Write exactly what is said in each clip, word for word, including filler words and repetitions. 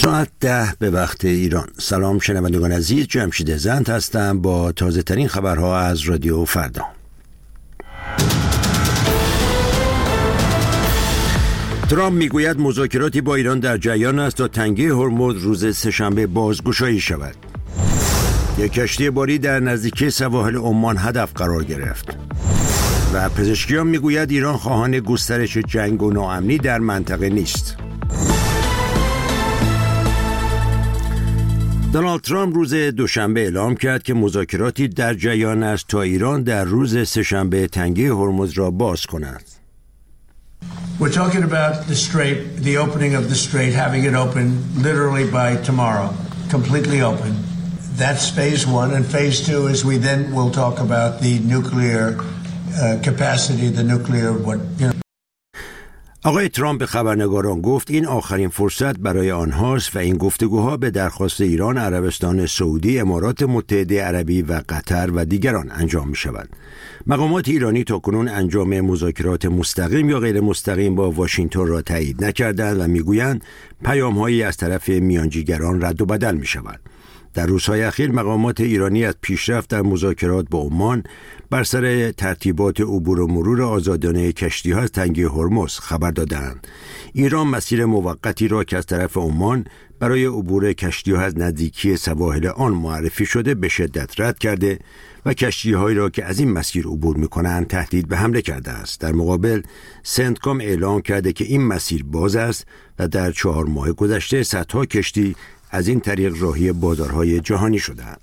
ساعت ده به وقت ایران. سلام شنوندگان عزیز، جمشید زند هستم با تازه ترین خبرها از رادیو فردا. ترامپ میگوید مذاکراتی با ایران در جریان است تا تنگه هرمز روز سه‌شنبه بازگشایی شود. یک کشتی باری در نزدیکی سواحل عمان هدف قرار گرفت. و پزشکیان میگوید ایران خواهان گسترش جنگ و ناامنی در منطقه نیست. دونالد ترامپ روز دوشنبه اعلام کرد که مذاکراتی در جریان است تا ایران در روز سه‌شنبه تنگه هرمز را باز کند. We're talking about the strait, the opening of the strait, having it open literally by tomorrow, completely open. That's phase one, and phase two is we then will talk about the nuclear uh, capacity, the nuclear what you know. آقای ترامپ به خبرنگاران گفت این آخرین فرصت برای آنهاست و این گفتگوها به درخواست ایران، عربستان سعودی، امارات متحده عربی و قطر و دیگران انجام می شود. مقامات ایرانی تاکنون انجام مذاکرات مستقیم یا غیر مستقیم با واشنگتن را تایید نکردند و میگویند پیام‌هایی از طرف میانجیگران رد و بدل می شود. در روزهای اخیر مقامات ایرانی از پیشرفت در مذاکرات با عمان بر سر ترتیبات عبور و مرور آزادانه کشتی‌ها از تنگه هرمز خبر دادند. ایران مسیر موقتی را که از طرف عمان برای عبور کشتی‌ها از نزدیکی سواحل آن معرفی شده به شدت رد کرده و کشتی‌هایی را که از این مسیر عبور می‌کنند تهدید به حمله کرده است. در مقابل سنتکام اعلام کرده که این مسیر باز است و در چهار ماه گذشته صدها کشتی از این طریق راهی بازارهای جهانی شدند.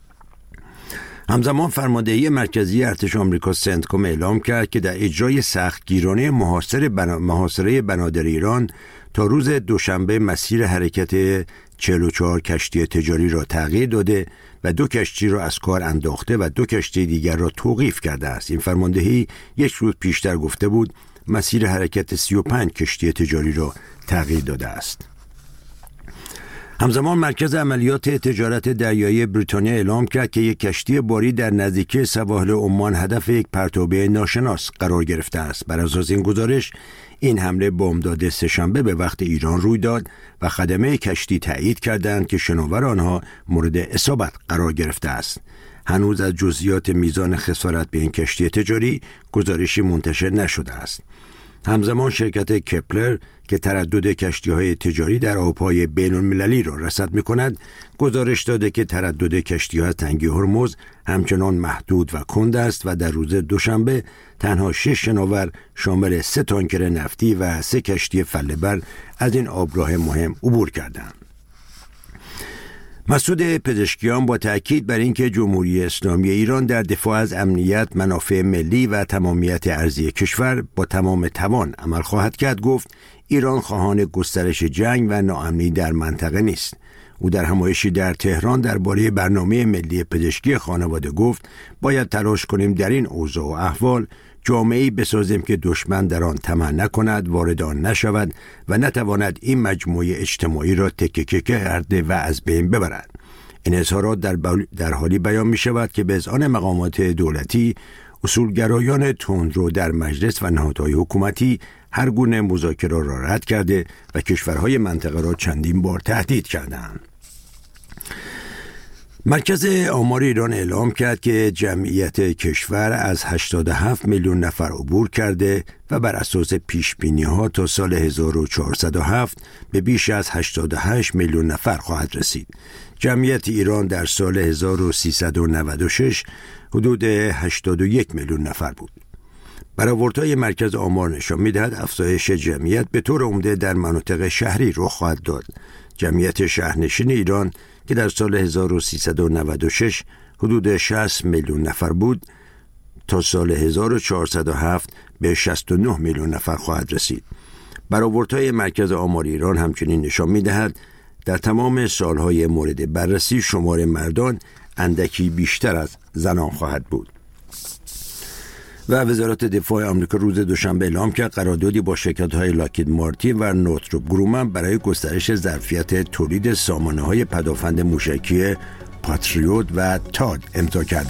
همزمان فرماندهی مرکزی ارتش آمریکا سنتکام اعلام کرد که در اجرای سختگیرانه محاصره بنا... محاصره بنادر ایران تا روز دوشنبه مسیر حرکت چهل و چهار کشتی تجاری را تغییر داده و دو کشتی را از کار انداخته و دو کشتی دیگر را توقیف کرده است. این فرماندهی یک روز پیشتر گفته بود مسیر حرکت سی و پنج کشتی تجاری را تغییر داده است. همزمان مرکز عملیات تجارت دریایی بریتانیا اعلام کرد که یک کشتی باری در نزدیکی سواحل عمان هدف یک پرتابه ناشناس قرار گرفته است. بر اساس این گزارش این حمله بامداد سه‌شنبه به وقت ایران روی داد و خدمه کشتی تایید کردند که شناور آنها مورد اصابت قرار گرفته است. هنوز از جزئیات میزان خسارت به این کشتی تجاری گزارشی منتشر نشده است. همزمان شرکت کپلر که تردد کشتی‌های تجاری در آب‌های بین‌المللی را رصد می‌کند، گزارش داده که تردد کشتی‌ها از تنگه هرمز همچنان محدود و کند است و در روز دوشنبه تنها شش شناور شامل سه تانکر نفتی و سه کشتی فله‌بر از این آبراه مهم عبور کردند. مسعود پزشکیان با تأکید بر اینکه جمهوری اسلامی ایران در دفاع از امنیت، منافع ملی و تمامیت ارضی کشور با تمام توان عمل خواهد کرد گفت ایران خواهان گسترش جنگ و ناامنی در منطقه نیست. او در همایشی در تهران درباره برنامه ملی پزشکی خانواده گفت باید تلاش کنیم در این اوضاع و احوال جامعه‌ای بسازیم که دشمن در آن طمع نکند، وارد آن نشود و نتواند این مجموعه اجتماعی را تکه تکه کرده و از بین ببرد. این اظهارات در, بل... در حالی بیان می شود که به اذعان مقامات دولتی اصولگرایان تندرو در مجلس و نهادهای حکومتی هر گونه مذاکره را رد کرده و کشورهای منطقه را چندین بار تهدید کردند. مرکز آمار ایران اعلام کرد که جمعیت کشور از هشتاد و هفت میلیون نفر عبور کرده و بر اساس پیشبینی‌ها تا سال هزار و چهارصد و هفت به بیش از هشتاد و هشت میلیون نفر خواهد رسید. جمعیت ایران در سال هزار و سیصد و نود و شش حدود هشتاد و یک میلیون نفر بود. برآوردهای مرکز آمار نشان می‌دهد افزایش جمعیت به طور عمده در مناطق شهری رخ خواهد داد. جمعیت شهرنشین ایران که در سال هزار و سیصد و نود و شش حدود شصت میلیون نفر بود تا سال هزار و چهارصد و هفت به شصت و نه میلیون نفر خواهد رسید. برآوردهای مرکز آمار ایران همچنین نشان می‌دهد در تمام سالهای مورد بررسی شمار مردان اندکی بیشتر از زنان خواهد بود. و وزارت دفاع آمریکا روز دوشنبه اعلام کرد قراردادی با شرکت‌های لاکهید مارتین و نورتروپ گرومن برای گسترش ظرفیت تولید سامانه‌های پدافند موشکی پاتریوت و تاد امضا کرده